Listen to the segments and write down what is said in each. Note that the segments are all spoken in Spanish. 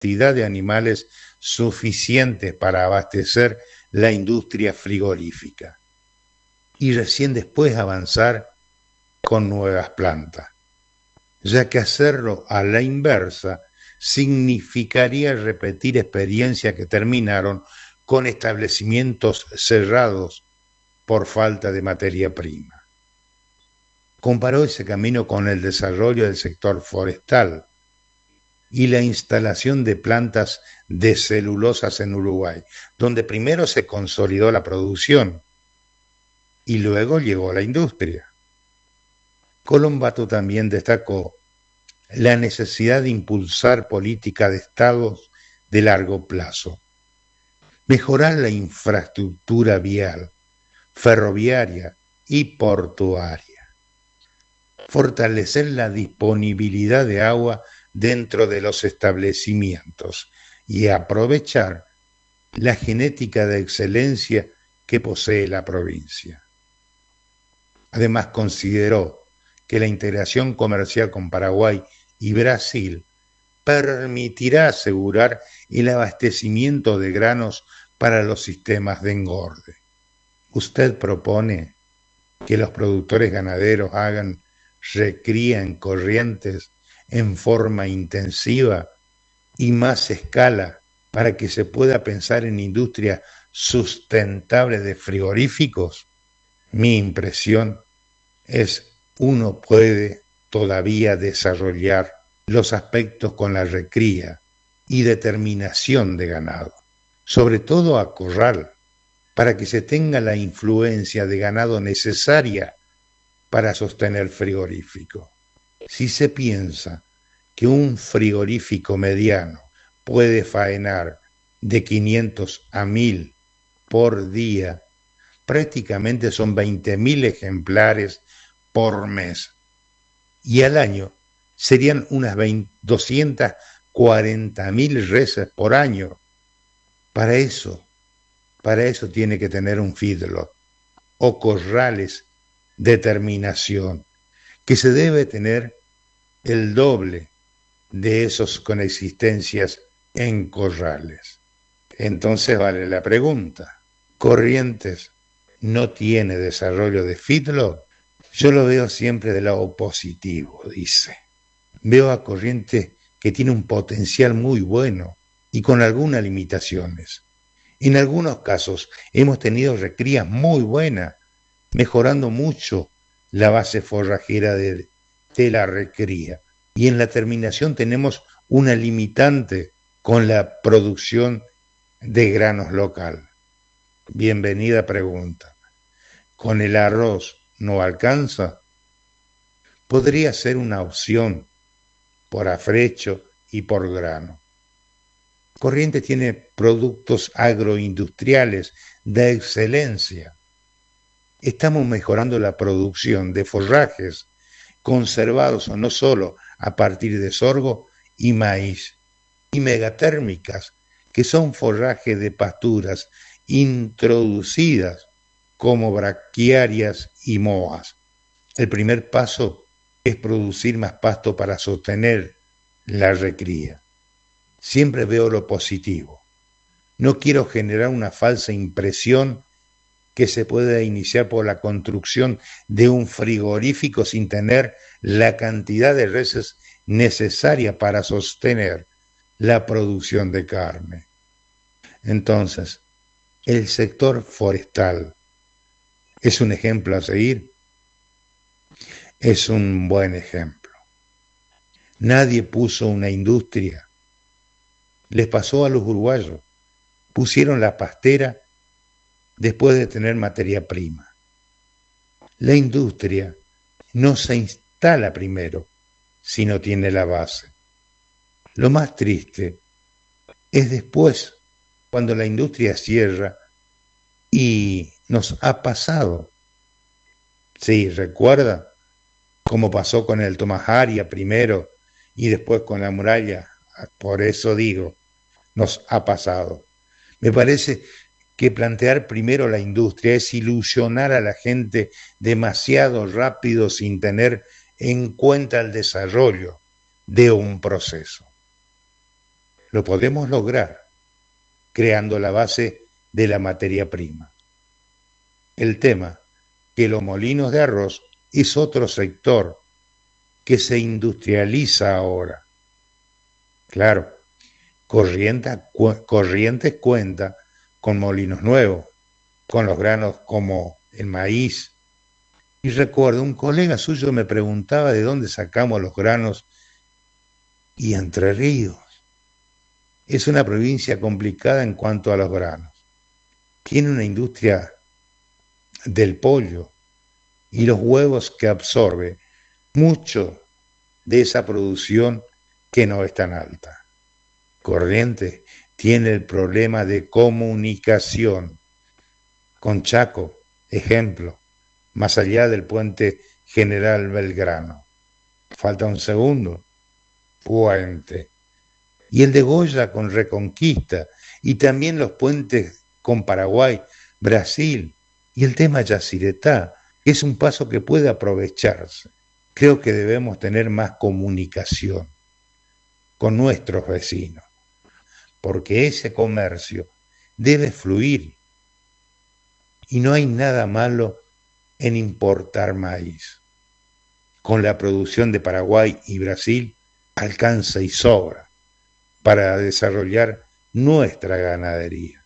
cantidad de animales suficientes para abastecer la industria frigorífica. Y recién después avanzar con nuevas plantas, ya que hacerlo a la inversa significaría repetir experiencias que terminaron con establecimientos cerrados por falta de materia prima. Comparó ese camino con el desarrollo del sector forestal y la instalación de plantas de celulosas en Uruguay, donde primero se consolidó la producción y luego llegó la industria. Colombato también destacó la necesidad de impulsar política de estados de largo plazo, mejorar la infraestructura vial, ferroviaria y portuaria, fortalecer la disponibilidad de agua dentro de los establecimientos y aprovechar la genética de excelencia que posee la provincia. Además, consideró que la integración comercial con Paraguay y Brasil permitirá asegurar el abastecimiento de granos para los sistemas de engorde. Usted propone que los productores ganaderos hagan recría en Corrientes en forma intensiva y más escala para que se pueda pensar en industria sustentable de frigoríficos. Mi impresión es uno puede todavía desarrollar los aspectos con la recría y determinación de ganado, sobre todo a corral, para que se tenga la influencia de ganado necesaria para sostener frigorífico. Si se piensa que un frigorífico mediano puede faenar de 500 a 1000 por día, prácticamente son 20.000 ejemplares por mes. Y al año serían unas 240.000 reses por año. Para eso tiene que tener un feedlot o corrales de terminación, que se debe tener el doble de esos con existencias en corrales. Entonces vale la pregunta, ¿Corrientes no tiene desarrollo de feedlot? Yo lo veo siempre del lado positivo, dice. Veo a Corrientes que tiene un potencial muy bueno y con algunas limitaciones. En algunos casos hemos tenido recrías muy buenas, mejorando mucho la base forrajera de la recría. Y en la terminación tenemos una limitante con la producción de granos local. Bienvenida pregunta. ¿Con el arroz no alcanza? Podría ser una opción por afrecho y por grano. Corrientes tiene productos agroindustriales de excelencia. Estamos mejorando la producción de forrajes conservados o no solo a partir de sorgo y maíz, y megatérmicas, que son forrajes de pasturas introducidas como braquiarias y moas. El primer paso es producir más pasto para sostener la recría. Siempre veo lo positivo. No quiero generar una falsa impresión que se pueda iniciar por la construcción de un frigorífico sin tener la cantidad de reses necesaria para sostener la producción de carne. Entonces, el sector forestal es un ejemplo a seguir. Es un buen ejemplo. Nadie puso una industria. Les pasó a los uruguayos. Pusieron la pastera después de tener materia prima. La industria no se instala primero si no tiene la base. Lo más triste es después, cuando la industria cierra, y nos ha pasado. Sí, recuerda cómo pasó con el Tomás Aria primero y después con la muralla. Por eso digo, nos ha pasado. Me parece que plantear primero la industria es ilusionar a la gente demasiado rápido sin tener en cuenta el desarrollo de un proceso. Lo podemos lograr creando la base de la materia prima. El tema, que los molinos de arroz es otro sector que se industrializa ahora. Claro, Corrientes cuenta con molinos nuevos, con los granos como el maíz. Y recuerdo, un colega suyo me preguntaba de dónde sacamos los granos, y Entre Ríos es una provincia complicada en cuanto a los granos. Tiene una industria del pollo y los huevos que absorbe mucho de esa producción que no es tan alta. Corrientes tiene el problema de comunicación con Chaco, ejemplo, más allá del puente General Belgrano. Falta un segundo, puente. Y el de Goya con Reconquista, y también los puentes con Paraguay, Brasil, y el tema Yacyretá, es un paso que puede aprovecharse. Creo que debemos tener más comunicación con nuestros vecinos, porque ese comercio debe fluir y no hay nada malo en importar maíz. Con la producción de Paraguay y Brasil alcanza y sobra para desarrollar nuestra ganadería.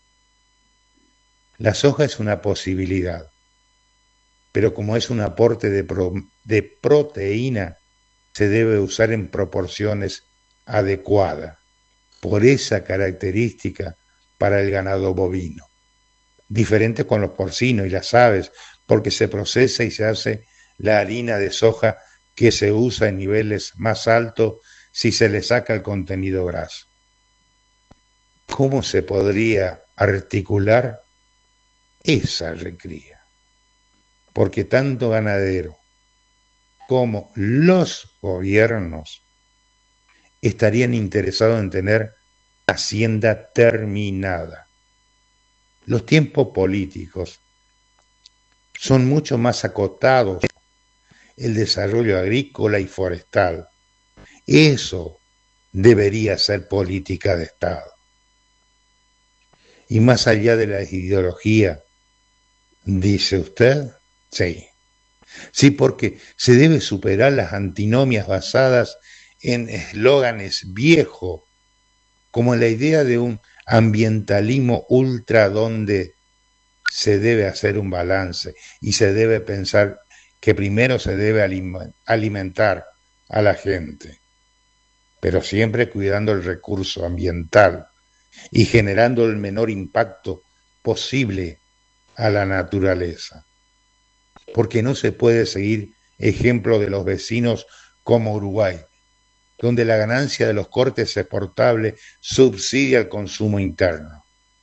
La soja es una posibilidad, pero como es un aporte de proteína, se debe usar en proporciones adecuadas, por esa característica para el ganado bovino. Diferente con los porcinos y las aves, porque se procesa y se hace la harina de soja que se usa en niveles más altos si se le saca el contenido graso. ¿Cómo se podría articular esa recría? Porque tanto ganadero como los gobiernos estarían interesados en tener hacienda terminada. Los tiempos políticos son mucho más acotados, el desarrollo agrícola y forestal. Eso debería ser política de Estado. Y más allá de la ideología, dice usted, sí. Sí, porque se debe superar las antinomias basadas en eslóganes viejos, como la idea de un ambientalismo ultra donde se debe hacer un balance y se debe pensar que primero se debe alimentar a la gente, pero siempre cuidando el recurso ambiental y generando el menor impacto posible a la naturaleza. Porque no se puede seguir ejemplo de los vecinos como Uruguay, donde la ganancia de los cortes exportables subsidia el consumo interno.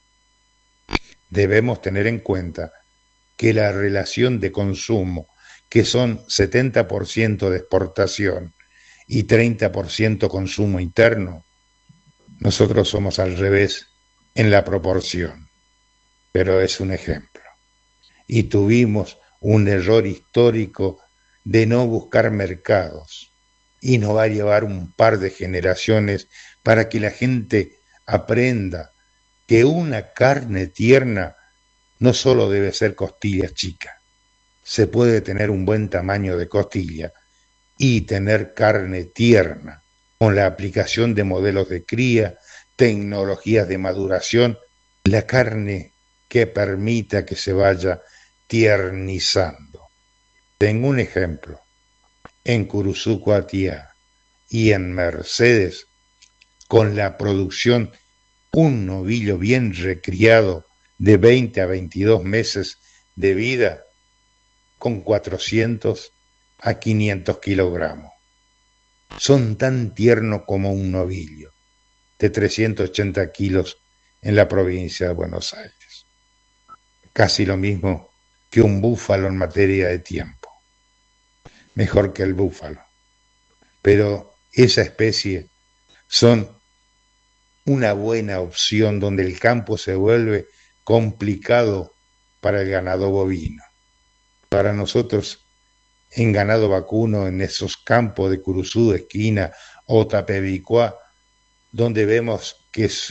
Debemos tener en cuenta que la relación de consumo, que son 70% de exportación y 30% consumo interno, nosotros somos al revés en la proporción, pero es un ejemplo. Y tuvimos un error histórico de no buscar mercados, y nos va a llevar un par de generaciones para que la gente aprenda que una carne tierna no solo debe ser costilla chica, se puede tener un buen tamaño de costilla y tener carne tierna con la aplicación de modelos de cría, tecnologías de maduración, la carne que permita que se vaya tiernizando. Tengo un ejemplo. En Curuzucoatiá y en Mercedes, con la producción, un novillo bien recriado de 20 a 22 meses de vida, con 400 a 500 kilogramos. Son tan tiernos como un novillo de 380 kilos en la provincia de Buenos Aires. Casi lo mismo que un búfalo en materia de tiempo. Mejor que el búfalo. Pero esa especie son una buena opción donde el campo se vuelve complicado para el ganado bovino. Para nosotros, en ganado vacuno, en esos campos de Curuzú, de Esquina o Tapebicuá, donde vemos que es